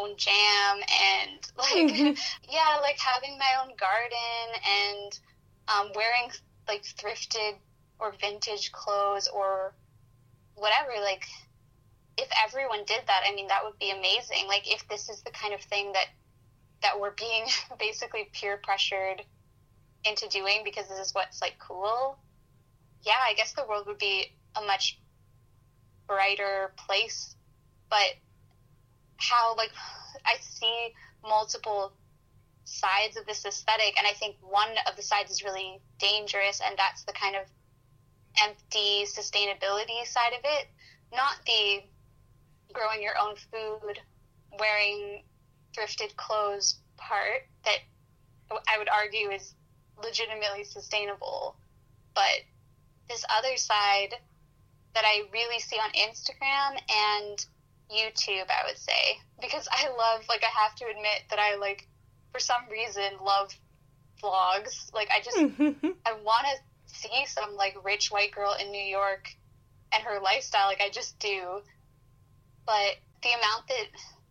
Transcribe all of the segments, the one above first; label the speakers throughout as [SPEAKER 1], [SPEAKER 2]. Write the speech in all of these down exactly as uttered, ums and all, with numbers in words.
[SPEAKER 1] own jam and, like, mm-hmm. yeah, like, having my own garden and um, wearing, like, thrifted or vintage clothes or whatever. Like, if everyone did that, I mean, that would be amazing. Like, if this is the kind of thing that, that we're being basically peer pressured into doing because this is what's, like, cool, yeah, I guess the world would be a much brighter place. But how, like, I see multiple sides of this aesthetic, and I think one of the sides is really dangerous, and that's the kind of empty sustainability side of it, not the growing your own food, wearing thrifted clothes part that I would argue is legitimately sustainable, but this other side that I really see on Instagram and YouTube, I would say, because I love, like, I have to admit that I, like, for some reason love vlogs. Like, I just, I want to see some, like, rich white girl in New York and her lifestyle, like, I just do. But the amount that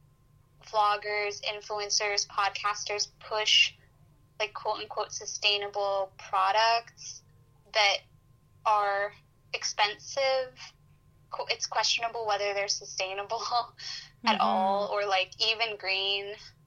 [SPEAKER 1] vloggers, influencers, podcasters push, like, quote-unquote sustainable products that are expensive, it's questionable whether they're sustainable at mm-hmm. all, or, like, even green,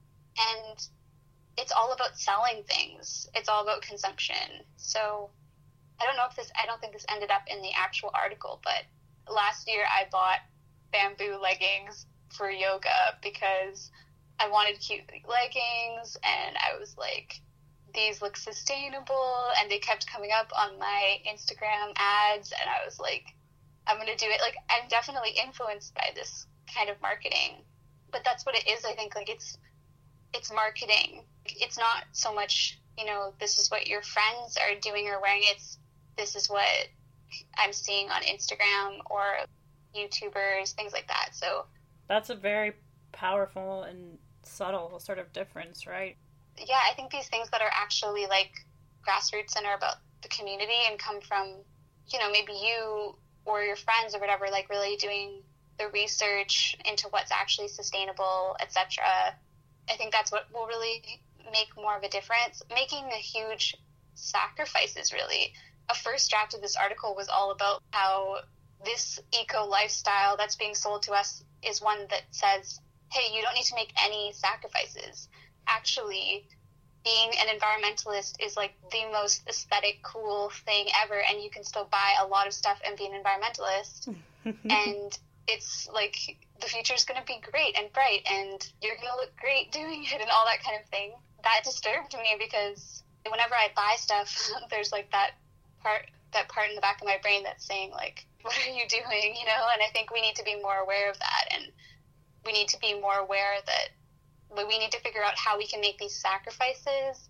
[SPEAKER 1] and it's all about selling things. It's all about consumption. So I don't know if this, I don't think this ended up in the actual article, but last year I bought bamboo leggings for yoga because I wanted cute leggings, and I was like, these look sustainable, and they kept coming up on my Instagram ads, and I was like, I'm going to do it. Like, I'm definitely influenced by this kind of marketing, but that's what it is. I think, like, it's, it's marketing. It's not so much, you know, this is what your friends are doing or wearing. It's, this is what I'm seeing on Instagram or YouTubers, things like that. So
[SPEAKER 2] that's a very powerful and subtle sort of difference, right?
[SPEAKER 1] Yeah, I think these things that are actually, like, grassroots and are about the community and come from, you know, maybe you or your friends or whatever, like, really doing the research into what's actually sustainable, et cetera. I think that's what will really make more of a difference. Making a huge sacrifices, really. A first draft of this article was all about how this eco lifestyle that's being sold to us is one that says, hey, you don't need to make any sacrifices. Actually, being an environmentalist is, like, the most aesthetic, cool thing ever, and you can still buy a lot of stuff and be an environmentalist. And it's, like, the future's going to be great and bright, and you're going to look great doing it and all that kind of thing. That disturbed me because whenever I buy stuff, there's, like, that part, that part in the back of my brain that's saying, like, what are you doing, you know? And I think we need to be more aware of that, and we need to be more aware that we need to figure out how we can make these sacrifices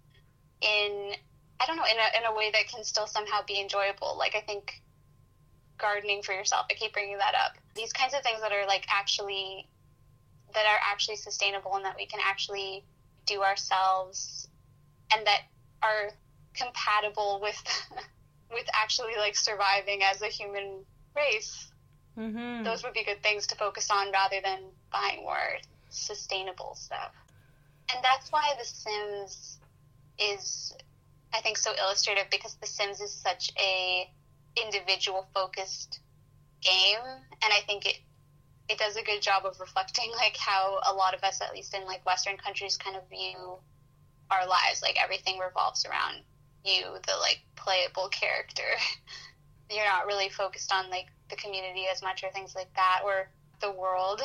[SPEAKER 1] in, I don't know, in a, in a way that can still somehow be enjoyable. Like, I think gardening for yourself, I keep bringing that up. These kinds of things that are, like, actually, that are actually sustainable and that we can actually do ourselves and that are compatible with, with actually, like, surviving as a human race. Mm-hmm. Those would be good things to focus on rather than buying more sustainable stuff. And that's why The Sims is, I think, so illustrative, because The Sims is such a individual focused game, and I think it it does a good job of reflecting, like, how a lot of us, at least in, like, Western countries, kind of view our lives. Like, everything revolves around you, the, like, playable character. You're not really focused on, like, the community as much or things like that, or the world.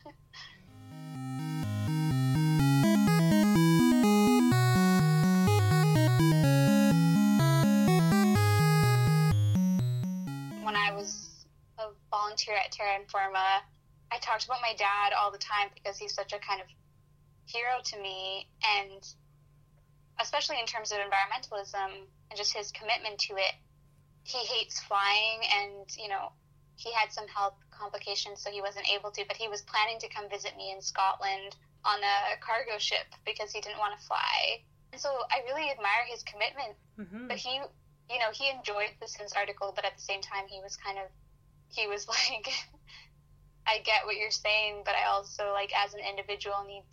[SPEAKER 1] When I was a volunteer at Terra Informa, I talked about my dad all the time because he's such a kind of hero to me, and especially in terms of environmentalism and just his commitment to it. He hates flying, and, you know, he had some health complications, so he wasn't able to, but he was planning to come visit me in Scotland on a cargo ship because he didn't want to fly. And so I really admire his commitment. Mm-hmm. But he, you know, he enjoyed the Sims article, but at the same time, he was kind of, he was like, I get what you're saying, but I also, like, as an individual, need